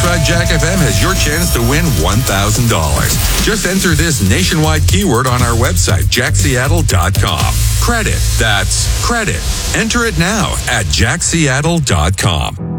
665 Jack FM has your chance to win $1,000. Just enter this nationwide keyword on our website, jackseattle.com. Credit. That's credit. Enter it now at jackseattle.com.